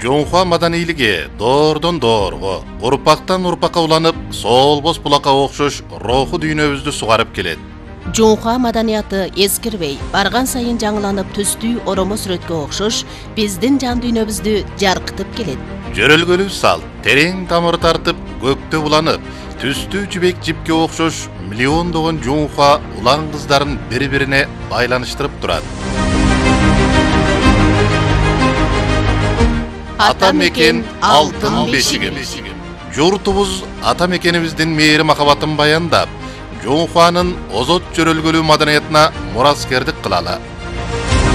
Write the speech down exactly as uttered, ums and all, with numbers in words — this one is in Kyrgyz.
Жоңхуа маданийлиги доордон доорго, урпактан урпакка уланып, соолбос булакка окшош руху дүйнөбүздү сугарып келет. Жоңхуа маданияты эскирбей, барган сайын жаңыланып түстүү оромо сүрөткө окшош биздин жан дүйнөбүздү жаркытып келет. Жөрөлгөлүү салт терең тамыр тартып, көктө буланып, түстүү жибек жипке окшош миллиондогон жоңхуа улан кыздарын бири-бирине байланыштырып турат. Ата мекен алтын бешигим. Журтубуз ата мекенибиздин мээри махабатын баяндап, Жоңхуанын озот жөрөлгөлүү маданиятына мураскердик кылалы.